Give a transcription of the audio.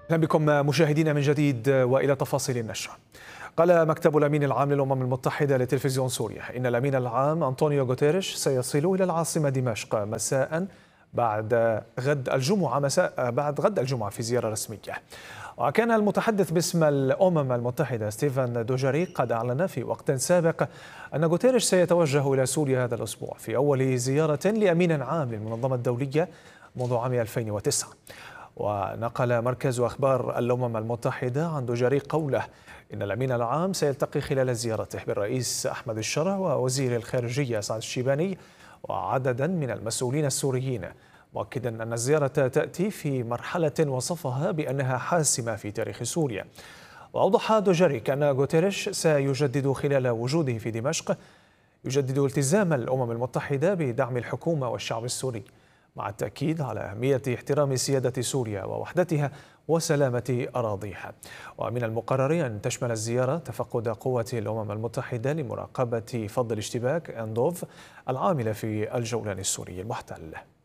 أهلا بكم مشاهدينا من جديد وإلى تفاصيل النشرة. قال مكتب الأمين العام للأمم المتحدة لتلفزيون سوريا إن الأمين العام أنطونيو غوتيريش سيصل إلى العاصمة دمشق مساء بعد غد الجمعة في زيارة رسمية. وكان المتحدث باسم الأمم المتحدة ستيفان دوجاريك قد أعلن في وقت سابق أن غوتيريش سيتوجه إلى سوريا هذا الأسبوع في أول زيارة لأمين عام للمنظمة الدولية منذ عام 2009. ونقل مركز أخبار الأمم المتحدة عن دوجاريك قوله إن الأمين العام سيلتقي خلال زيارته بالرئيس أحمد الشرع ووزير الخارجية سعد الشيباني وعددا من المسؤولين السوريين، مؤكدا أن الزيارة تأتي في مرحلة وصفها بأنها حاسمة في تاريخ سوريا. وأوضح دوجاريك أن غوتيريش سيجدد خلال وجوده في دمشق التزام الأمم المتحدة بدعم الحكومة والشعب السوري، مع التأكيد على أهمية احترام سيادة سوريا ووحدتها وسلامة أراضيها. ومن المقرر أن تشمل الزيارة تفقد قوة الأمم المتحدة لمراقبة فض الاشتباك أندوف العاملة في الجولان السوري المحتل.